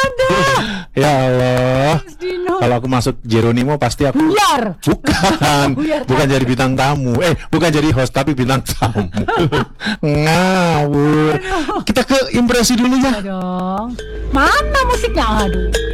ada. Ya Allah. Mas Dino. Kalau aku masuk Jeronimo pasti aku Buyar. bukan jadi bintang tamu. Bukan jadi host tapi bintang tamu. Ngawur. Kita ke impresi dulu ya. Ya dong. Mana musiknya? Aduh.